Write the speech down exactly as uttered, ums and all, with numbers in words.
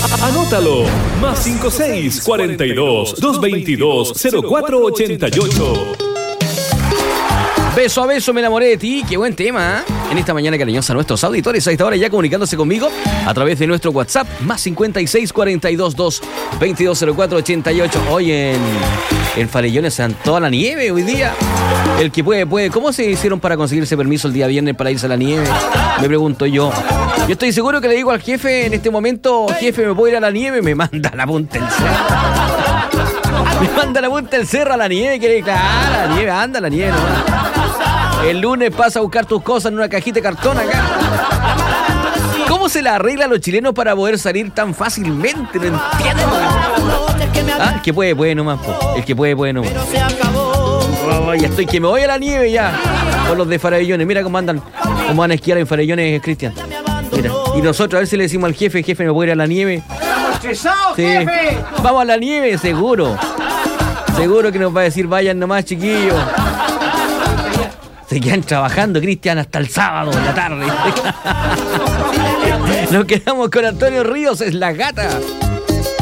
Anótalo. Más cinco seis cuarenta y dos, doscientos veintidós, cero cuatro ochenta y ocho. Beso a beso me enamoré de ti, qué buen tema, ¿eh? En esta mañana cariñosa nuestros auditores a esta hora ya comunicándose conmigo a través de nuestro WhatsApp más cincuenta y seis cuarenta y dos, doscientos veintidós, cero cuatro ochenta y ocho. Hoy en, en Farellones se dan toda la nieve hoy día. El que puede, puede. ¿Cómo se hicieron para conseguir ese permiso el día viernes para irse a la nieve? Me pregunto yo. Yo estoy seguro que le digo al jefe en este momento, jefe, ¿me puedo ir a la nieve? Me manda la punta del cerro. Me manda la punta del cerro a la nieve, que claro, la nieve, anda la nieve nomás. El lunes pasa a buscar tus cosas en una cajita de cartón acá. ¿Cómo se la arregla a los chilenos para poder salir tan fácilmente? No entiendo. Ah, el que puede, puede nomás. Po. El que puede, puede nomás. Oh, ya estoy, que me voy a la nieve ya. Con los de Farellones. Mira cómo andan, cómo van a esquiar en Farellones, Cristian. Mira. Y nosotros a ver si le decimos al jefe, jefe, ¿me puedo ir a la nieve? ¡Estresado, sí. Jefe! Vamos a la nieve, seguro. Seguro que nos va a decir, vayan nomás, chiquillos. Se quedan trabajando, Cristian, hasta el sábado en la tarde. Nos quedamos con Antonio Ríos, es la gata.